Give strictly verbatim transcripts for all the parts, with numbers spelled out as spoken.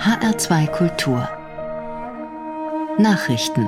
H R zwei Kultur Nachrichten.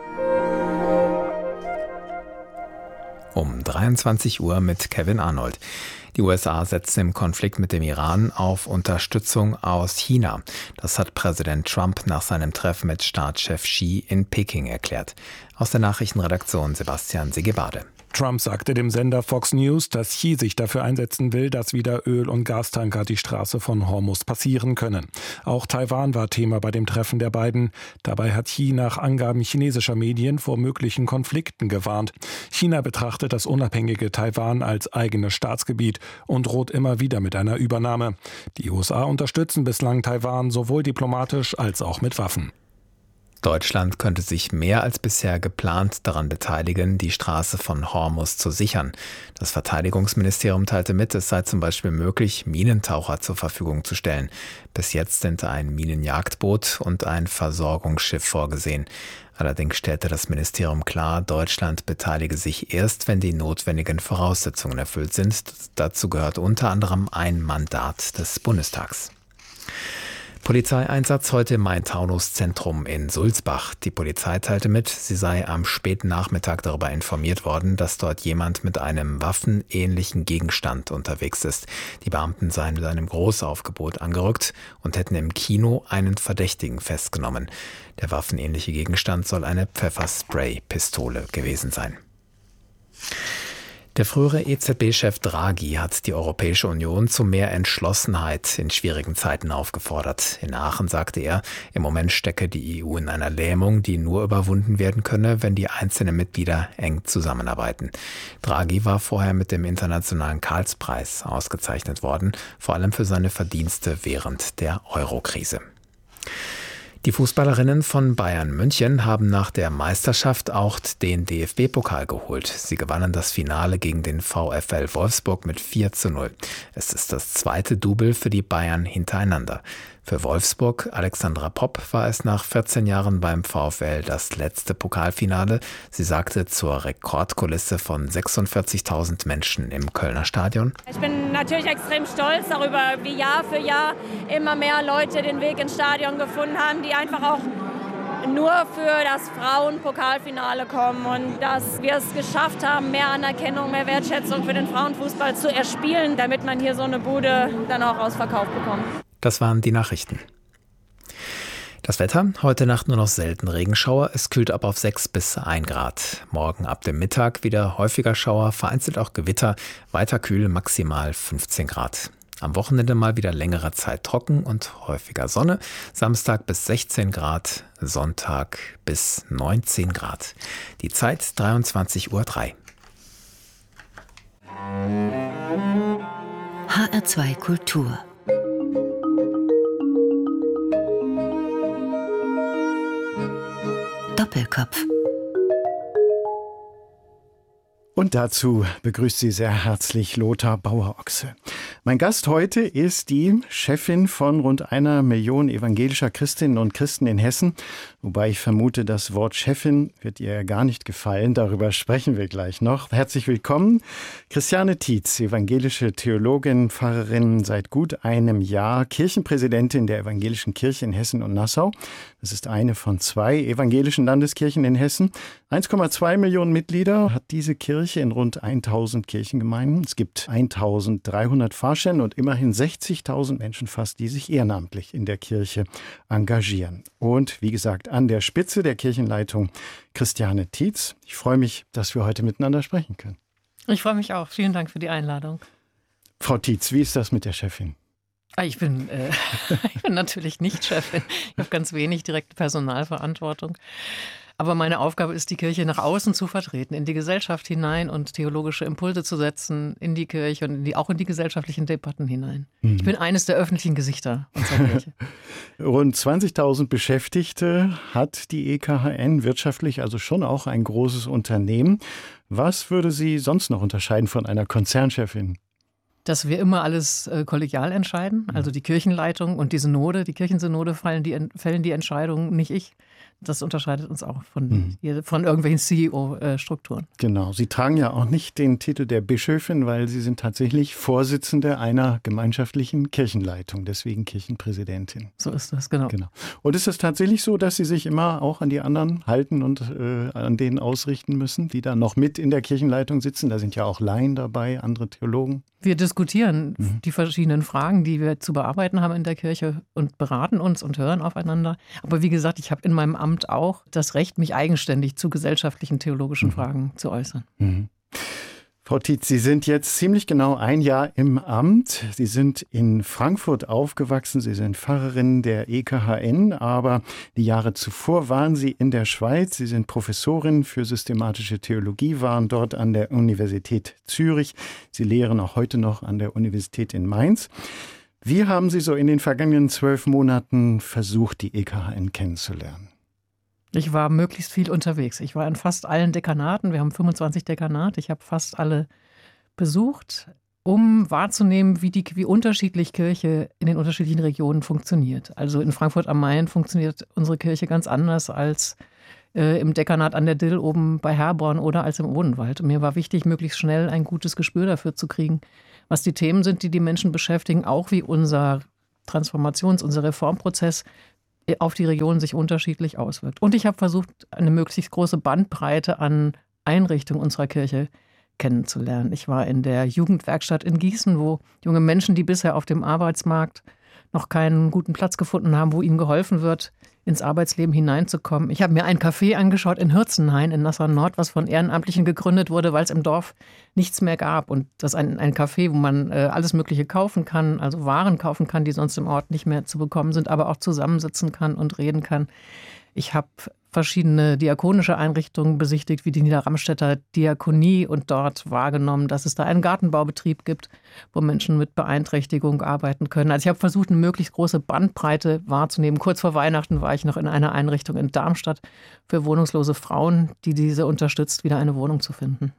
Um dreiundzwanzig Uhr mit Kevin Arnold. Die U S A setzen im Konflikt mit dem Iran auf Unterstützung aus China. Das hat Präsident Trump nach seinem Treffen mit Staatschef Xi in Peking erklärt. Aus der Nachrichtenredaktion Sebastian Segebade. Trump sagte dem Sender Fox News, dass Xi sich dafür einsetzen will, dass wieder Öl- und Gastanker die Straße von Hormuz passieren können. Auch Taiwan war Thema bei dem Treffen der beiden. Dabei hat Xi nach Angaben chinesischer Medien vor möglichen Konflikten gewarnt. China betrachtet das unabhängige Taiwan als eigenes Staatsgebiet und droht immer wieder mit einer Übernahme. Die U S A unterstützen bislang Taiwan sowohl diplomatisch als auch mit Waffen. Deutschland könnte sich mehr als bisher geplant daran beteiligen, die Straße von Hormuz zu sichern. Das Verteidigungsministerium teilte mit, es sei zum Beispiel möglich, Minentaucher zur Verfügung zu stellen. Bis jetzt sind ein Minenjagdboot und ein Versorgungsschiff vorgesehen. Allerdings stellte das Ministerium klar, Deutschland beteilige sich erst, wenn die notwendigen Voraussetzungen erfüllt sind. Dazu gehört unter anderem ein Mandat des Bundestags. Polizeieinsatz heute im Main-Taunus-Zentrum in Sulzbach. Die Polizei teilte mit, sie sei am späten Nachmittag darüber informiert worden, dass dort jemand mit einem waffenähnlichen Gegenstand unterwegs ist. Die Beamten seien mit einem Großaufgebot angerückt und hätten im Kino einen Verdächtigen festgenommen. Der waffenähnliche Gegenstand soll eine Pfefferspray-Pistole gewesen sein. Der frühere E Z B-Chef Draghi hat die Europäische Union zu mehr Entschlossenheit in schwierigen Zeiten aufgefordert. In Aachen sagte er, im Moment stecke die E U in einer Lähmung, die nur überwunden werden könne, wenn die einzelnen Mitglieder eng zusammenarbeiten. Draghi war vorher mit dem Internationalen Karlspreis ausgezeichnet worden, vor allem für seine Verdienste während der Euro-Krise. Die Fußballerinnen von Bayern München haben nach der Meisterschaft auch den D F B-Pokal geholt. Sie gewannen das Finale gegen den VfL Wolfsburg mit vier zu null. Es ist das zweite Double für die Bayern hintereinander. Für Wolfsburg, Alexandra Popp, war es nach vierzehn Jahren beim VfL das letzte Pokalfinale. Sie sagte zur Rekordkulisse von sechsundvierzigtausend Menschen im Kölner Stadion: Ich bin natürlich extrem stolz darüber, wie Jahr für Jahr immer mehr Leute den Weg ins Stadion gefunden haben, die einfach auch nur für das Frauenpokalfinale kommen und dass wir es geschafft haben, mehr Anerkennung, mehr Wertschätzung für den Frauenfußball zu erspielen, damit man hier so eine Bude dann auch ausverkauft bekommt. Das waren die Nachrichten. Das Wetter, heute Nacht nur noch selten Regenschauer, es kühlt ab auf sechs bis ein Grad. Morgen ab dem Mittag wieder häufiger Schauer, vereinzelt auch Gewitter, weiter kühl, maximal fünfzehn Grad. Am Wochenende mal wieder längere Zeit trocken und häufiger Sonne, Samstag bis sechzehn Grad, Sonntag bis neunzehn Grad. Die Zeit dreiundzwanzig Uhr drei. H R zwei Kultur Doppelkopf. Und dazu begrüßt Sie sehr herzlich Lothar Bauer-Ochse. Mein Gast heute ist die Chefin von rund einer Million evangelischer Christinnen und Christen in Hessen. Wobei ich vermute, das Wort Chefin wird ihr gar nicht gefallen. Darüber sprechen wir gleich noch. Herzlich willkommen, Christiane Tietz, evangelische Theologin, Pfarrerin seit gut einem Jahr, Kirchenpräsidentin der Evangelischen Kirche in Hessen und Nassau. Das ist eine von zwei evangelischen Landeskirchen in Hessen. eins Komma zwei Millionen Mitglieder hat diese Kirche in rund tausend Kirchengemeinden. Es gibt eintausenddreihundert Pfarrstellen und immerhin sechzigtausend Menschen fast, die sich ehrenamtlich in der Kirche engagieren. Und wie gesagt, an der Spitze der Kirchenleitung Christiane Tietz. Ich freue mich, dass wir heute miteinander sprechen können. Ich freue mich auch. Vielen Dank für die Einladung. Frau Tietz, wie ist das mit der Chefin? Ich bin, äh, ich bin natürlich nicht Chefin. Ich habe ganz wenig direkte Personalverantwortung. Aber meine Aufgabe ist, die Kirche nach außen zu vertreten, in die Gesellschaft hinein und theologische Impulse zu setzen in die Kirche und in die, auch in die gesellschaftlichen Debatten hinein. Mhm. Ich bin eines der öffentlichen Gesichter unserer Kirche. Rund zwanzigtausend Beschäftigte hat die E K H N, wirtschaftlich also schon auch ein großes Unternehmen. Was würde sie sonst noch unterscheiden von einer Konzernchefin? Dass wir immer alles äh, kollegial entscheiden, also die Kirchenleitung und die Synode, die Kirchensynode fällen die, fällen die Entscheidungen, nicht ich. Das unterscheidet uns auch von, mhm. von irgendwelchen C E O-Strukturen. Genau. Sie tragen ja auch nicht den Titel der Bischöfin, weil Sie sind tatsächlich Vorsitzende einer gemeinschaftlichen Kirchenleitung, deswegen Kirchenpräsidentin. So ist das, genau. genau. Und ist es tatsächlich so, dass Sie sich immer auch an die anderen halten und äh, an denen ausrichten müssen, die da noch mit in der Kirchenleitung sitzen? Da sind ja auch Laien dabei, andere Theologen. Wir diskutieren mhm. die verschiedenen Fragen, die wir zu bearbeiten haben in der Kirche und beraten uns und hören aufeinander. Aber wie gesagt, ich habe in meinem Amt auch das Recht, mich eigenständig zu gesellschaftlichen, theologischen mhm. Fragen zu äußern. Mhm. Frau Tietz, Sie sind jetzt ziemlich genau ein Jahr im Amt. Sie sind in Frankfurt aufgewachsen. Sie sind Pfarrerin der E K H N, aber die Jahre zuvor waren Sie in der Schweiz. Sie sind Professorin für systematische Theologie, waren dort an der Universität Zürich. Sie lehren auch heute noch an der Universität in Mainz. Wie haben Sie so in den vergangenen zwölf Monaten versucht, die E K H N kennenzulernen? Ich war möglichst viel unterwegs. Ich war in fast allen Dekanaten. Wir haben fünfundzwanzig Dekanate. Ich habe fast alle besucht, um wahrzunehmen, wie, die, wie unterschiedlich Kirche in den unterschiedlichen Regionen funktioniert. Also in Frankfurt am Main funktioniert unsere Kirche ganz anders als äh, im Dekanat an der Dill oben bei Herborn oder als im Odenwald. Und mir war wichtig, möglichst schnell ein gutes Gespür dafür zu kriegen, was die Themen sind, die die Menschen beschäftigen, auch wie unser Transformations-, unser Reformprozess auf die Region sich unterschiedlich auswirkt. Und ich habe versucht, eine möglichst große Bandbreite an Einrichtungen unserer Kirche kennenzulernen. Ich war in der Jugendwerkstatt in Gießen, wo junge Menschen, die bisher auf dem Arbeitsmarkt noch keinen guten Platz gefunden haben, wo ihnen geholfen wird, ins Arbeitsleben hineinzukommen. Ich habe mir ein Café angeschaut in Hürzenhain in Nassau-Nord, was von Ehrenamtlichen gegründet wurde, weil es im Dorf nichts mehr gab. Und das ist ein, ein Café, wo man äh, alles Mögliche kaufen kann, also Waren kaufen kann, die sonst im Ort nicht mehr zu bekommen sind, aber auch zusammensitzen kann und reden kann. Ich habe verschiedene diakonische Einrichtungen besichtigt, wie die Niederramstädter Diakonie, und dort wahrgenommen, dass es da einen Gartenbaubetrieb gibt, wo Menschen mit Beeinträchtigung arbeiten können. Also ich habe versucht, eine möglichst große Bandbreite wahrzunehmen. Kurz vor Weihnachten war ich noch in einer Einrichtung in Darmstadt für wohnungslose Frauen, die diese unterstützt, wieder eine Wohnung zu finden.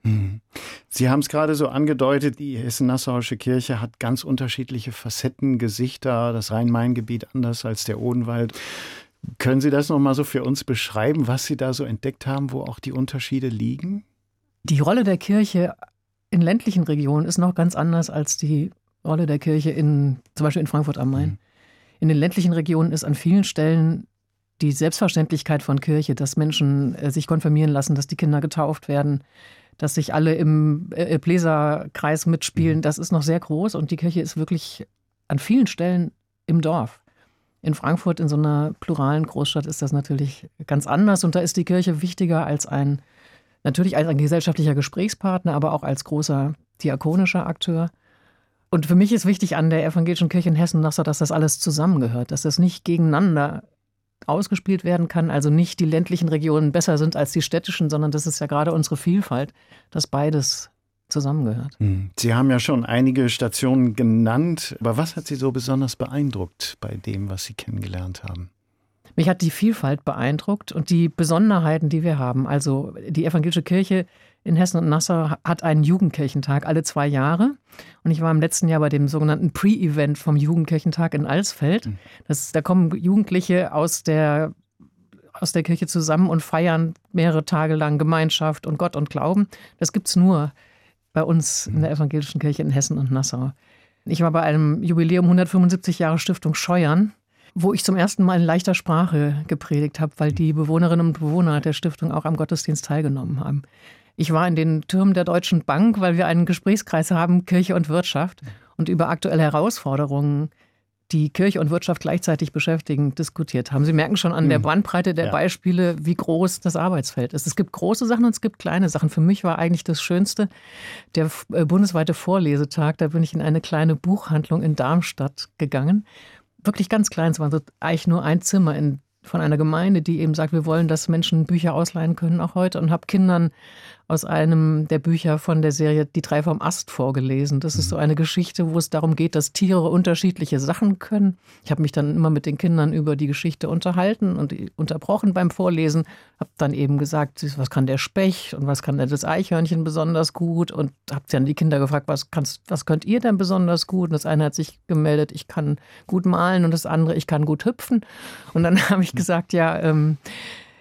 Sie haben es gerade so angedeutet, die Hessen-Nassauische Kirche hat ganz unterschiedliche Facetten, Gesichter, das Rhein-Main-Gebiet anders als der Odenwald. Können Sie das noch mal so für uns beschreiben, was Sie da so entdeckt haben, wo auch die Unterschiede liegen? Die Rolle der Kirche in ländlichen Regionen ist noch ganz anders als die Rolle der Kirche in, zum Beispiel in Frankfurt am Main. Mhm. In den ländlichen Regionen ist an vielen Stellen die Selbstverständlichkeit von Kirche, dass Menschen äh, sich konfirmieren lassen, dass die Kinder getauft werden, dass sich alle im äh, Bläserkreis mitspielen, mhm. das ist noch sehr groß, und die Kirche ist wirklich an vielen Stellen im Dorf. In Frankfurt, in so einer pluralen Großstadt, ist das natürlich ganz anders. Und da ist die Kirche wichtiger als ein, natürlich als ein gesellschaftlicher Gesprächspartner, aber auch als großer diakonischer Akteur. Und für mich ist wichtig an der evangelischen Kirche in Hessen-Nassau, dass das alles zusammengehört, dass das nicht gegeneinander ausgespielt werden kann, also nicht die ländlichen Regionen besser sind als die städtischen, sondern das ist ja gerade unsere Vielfalt, dass beides zusammengehört. Sie haben ja schon einige Stationen genannt, aber was hat Sie so besonders beeindruckt bei dem, was Sie kennengelernt haben? Mich hat die Vielfalt beeindruckt und die Besonderheiten, die wir haben. Also die evangelische Kirche in Hessen und Nassau hat einen Jugendkirchentag alle zwei Jahre. Und ich war im letzten Jahr bei dem sogenannten Pre-Event vom Jugendkirchentag in Alsfeld. Das, da kommen Jugendliche aus der aus der Kirche zusammen und feiern mehrere Tage lang Gemeinschaft und Gott und Glauben. Das gibt es nur bei uns in der evangelischen Kirche in Hessen und Nassau. Ich war bei einem Jubiläum hundertfünfundsiebzig Jahre Stiftung Scheuern, wo ich zum ersten Mal in leichter Sprache gepredigt habe, weil die Bewohnerinnen und Bewohner der Stiftung auch am Gottesdienst teilgenommen haben. Ich war in den Türmen der Deutschen Bank, weil wir einen Gesprächskreis haben, Kirche und Wirtschaft, und über aktuelle Herausforderungen, die Kirche und Wirtschaft gleichzeitig beschäftigen, diskutiert haben. Sie merken schon an der Bandbreite der ja. Beispiele, wie groß das Arbeitsfeld ist. Es gibt große Sachen und es gibt kleine Sachen. Für mich war eigentlich das Schönste der bundesweite Vorlesetag. Da bin ich in eine kleine Buchhandlung in Darmstadt gegangen. Wirklich ganz klein. Es war so eigentlich nur ein Zimmer in, von einer Gemeinde, die eben sagt, wir wollen, dass Menschen Bücher ausleihen können, auch heute. Und habe Kindern aus einem der Bücher von der Serie Die drei vom Ast vorgelesen. Das ist so eine Geschichte, wo es darum geht, dass Tiere unterschiedliche Sachen können. Ich habe mich dann immer mit den Kindern über die Geschichte unterhalten und unterbrochen beim Vorlesen. Habe dann eben gesagt, was kann der Specht und was kann das Eichhörnchen besonders gut. Und habe dann die Kinder gefragt, was, kannst, was könnt ihr denn besonders gut? Und das eine hat sich gemeldet, ich kann gut malen, und das andere, ich kann gut hüpfen. Und dann habe ich gesagt, ja, ähm,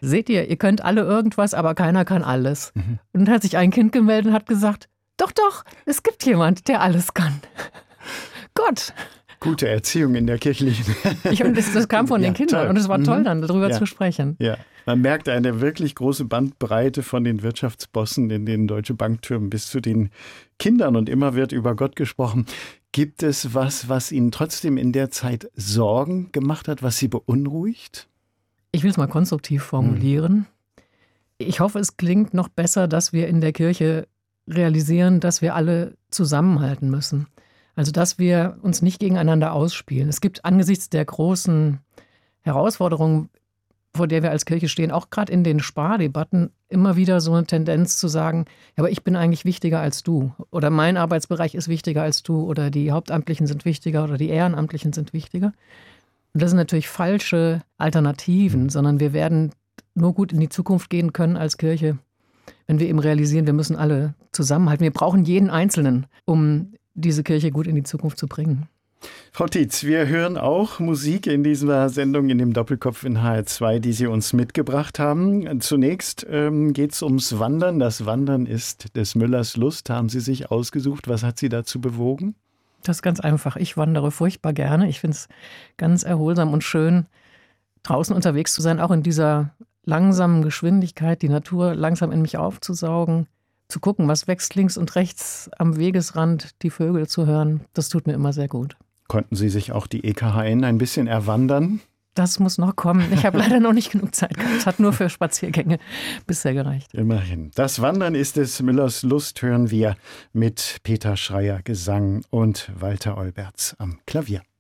seht ihr, ihr könnt alle irgendwas, aber keiner kann alles. Mhm. Und dann hat sich ein Kind gemeldet und hat gesagt, doch, doch, es gibt jemand, der alles kann. Gott. Gute Erziehung in der kirchlichen. Ich, und das, das kam von ja, den Kindern toll. Und es war toll, dann darüber ja. zu sprechen. Ja. Man merkt eine wirklich große Bandbreite von den Wirtschaftsbossen in den Deutsche Bank-Türmen bis zu den Kindern und immer wird über Gott gesprochen. Gibt es was, was Ihnen trotzdem in der Zeit Sorgen gemacht hat, was Sie beunruhigt? Ich will es mal konstruktiv formulieren. Hm. Ich hoffe, es klingt noch besser, dass wir in der Kirche realisieren, dass wir alle zusammenhalten müssen. Also, dass wir uns nicht gegeneinander ausspielen. Es gibt angesichts der großen Herausforderungen, vor der wir als Kirche stehen, auch gerade in den Spardebatten, immer wieder so eine Tendenz zu sagen, ja, aber ich bin eigentlich wichtiger als du. Oder mein Arbeitsbereich ist wichtiger als du. Oder die Hauptamtlichen sind wichtiger oder die Ehrenamtlichen sind wichtiger. Und das sind natürlich falsche Alternativen, sondern wir werden nur gut in die Zukunft gehen können als Kirche, wenn wir eben realisieren, wir müssen alle zusammenhalten. Wir brauchen jeden Einzelnen, um diese Kirche gut in die Zukunft zu bringen. Frau Tietz, wir hören auch Musik in dieser Sendung, in dem Doppelkopf in H R zwei, die Sie uns mitgebracht haben. Zunächst ähm, geht es ums Wandern. Das Wandern ist des Müllers Lust. Haben Sie sich ausgesucht? Was hat Sie dazu bewogen? Das ist ganz einfach. Ich wandere furchtbar gerne. Ich finde es ganz erholsam und schön, draußen unterwegs zu sein, auch in dieser langsamen Geschwindigkeit, die Natur langsam in mich aufzusaugen, zu gucken, was wächst links und rechts am Wegesrand, die Vögel zu hören. Das tut mir immer sehr gut. Konnten Sie sich auch die E K H N ein bisschen erwandern? Das muss noch kommen. Ich habe leider noch nicht genug Zeit gehabt. Es hat nur für Spaziergänge bisher gereicht. Immerhin. Das Wandern ist des Müllers Lust, hören wir mit Peter Schreier Gesang und Walter Olberts am Klavier.